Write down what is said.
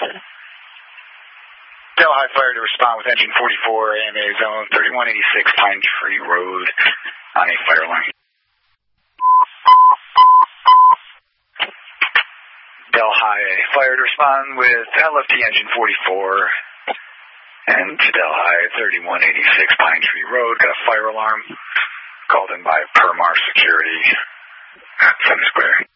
Delhi Fire to respond with engine 44, AMA zone 3186 Pine Tree Road on a fire alarm. Delhi Fire to respond with LFT engine 44 and to Delhi 3186 Pine Tree Road. Got a fire alarm called in by Permar Security at Center Square.